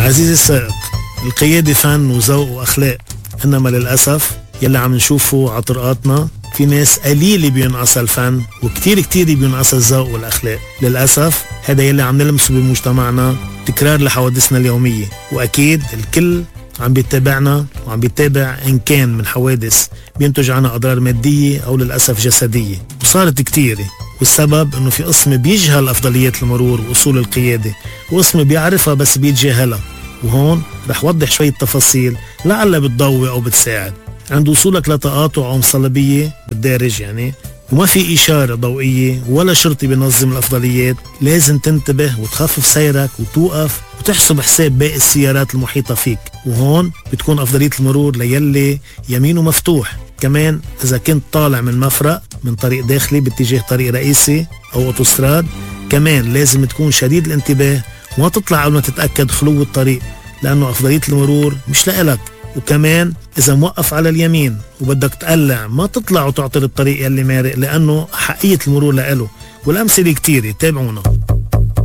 عزيزي السائق، القيادة فن وذوق وأخلاق، إنما للأسف يلي عم نشوفه على طرقاتنا في ناس قليلة بينقص الفن وكتير بينقص الذوق والأخلاق. للأسف هذا يلي عم نلمسه بمجتمعنا، تكرار لحوادثنا اليومية، وأكيد الكل عم بيتابعنا وعم بيتابع إن كان من حوادث بينتج عنها أضرار مادية أو للأسف جسدية، وصارت كتيرة. والسبب إنه في قسم بيجهل أفضليات المرور وأصول القيادة، وقسم بيعرفها بس بيتجاهلها. وهون رح وضح شوية تفاصيل لعلها بتضوي أو بتساعد. عند وصولك لتقاطع أو مصلبية بالدارج يعني، وما في إشارة ضوئية ولا شرطي بينظم الأفضليات، لازم تنتبه وتخفف سيرك وتوقف وتحسب حساب باقي السيارات المحيطة فيك. وهون بتكون أفضلية المرور ليلي يمينه مفتوح. كمان إذا كنت طالع من مفرق من طريق داخلي باتجاه طريق رئيسي أو أوتوستراد، كمان لازم تكون شديد الانتباه وما تطلع قبل ما تتأكد خلو الطريق، لأنه أفضلية المرور مش لإلك. وكمان إذا موقف على اليمين وبدك تقلع، ما تطلع وتعطر الطريق يلي مارق، لأنه حقية المرور لإله. والأمثلة كتيرة، تابعونا.